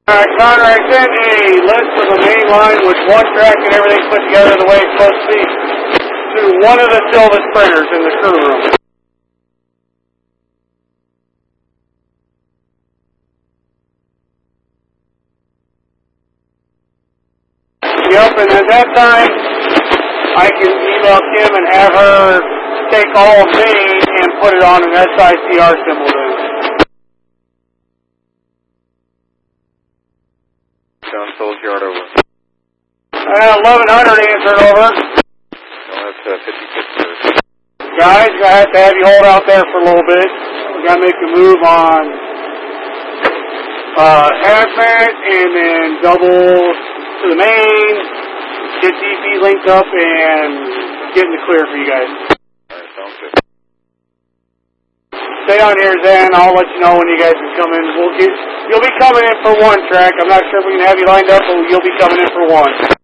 Connor, I sent a list of the main line with one track and everything put together the way it's supposed to be to one of the Silvis printers in the crew room. Yep, and at that time, I can email Kim and have her take all of me and put it on an SICR symbol then. Down Souls Yard over. 1100 answered over. No, that's 56. Guys, I have to have you hold out there for a little bit. We got to make a move on hazmat and then double to the main, get DP linked up and get in the clear for you guys. Alright, sounds good. Stay on here, Zan. I'll let you know when you guys can come in. You'll be coming in for one track. I'm not sure if we can have you lined up, but you'll be coming in for one.